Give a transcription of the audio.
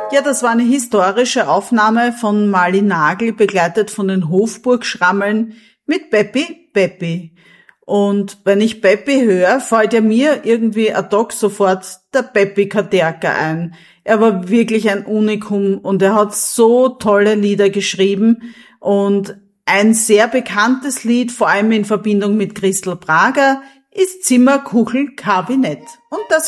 Ja, das war eine historische Aufnahme von Marlin Nagel, begleitet von den Hofburgschrammeln mit Peppi, Peppi. Und wenn ich Peppi höre, fällt ja mir irgendwie ad hoc sofort der Peppi Katerka ein. Er war wirklich ein Unikum und er hat so tolle Lieder geschrieben und ein sehr bekanntes Lied, vor allem in Verbindung mit Christel Prager, ist Zimmerkuchel Kabinett. Und das